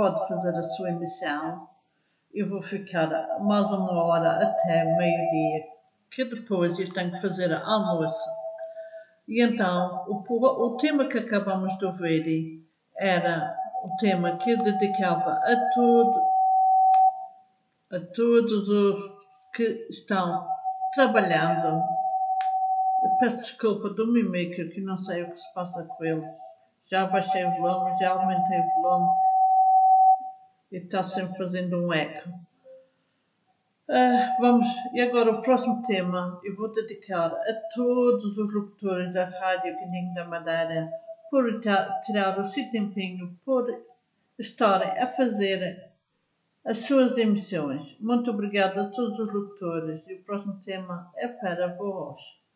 pode fazer a sua emissão. Eu vou ficar mais uma hora até meio-dia, que depois eu tenho que fazer almoço. E então, o tema que acabamos de ouvir era o tema que eu dedicava a todos os que estão trabalhando. Eu peço desculpa do meu maker, que não sei o que se passa com eles. Já baixei o volume, já aumentei o volume e está sempre fazendo um eco. E agora o próximo tema eu vou dedicar a todos os locutores da Rádio Caninho da Madeira por tirar o seu tempinho, por estarem a fazer as suas emissões. Muito obrigada a todos os locutores e o próximo tema é para vós.